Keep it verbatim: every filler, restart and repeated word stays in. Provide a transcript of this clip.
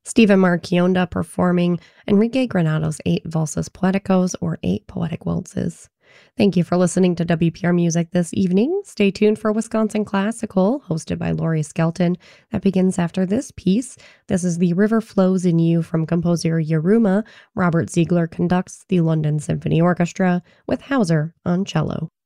Stephen Marchionda performing Enrique Granado's Eight Valses Poeticos, or Eight Poetic Waltzes. Thank you for listening to W P R Music this evening. Stay tuned for Wisconsin Classical, hosted by Laurie Skelton. That begins after this piece. This is The River Flows in You from composer Yaruma. Robert Ziegler conducts the London Symphony Orchestra with Hauser on cello.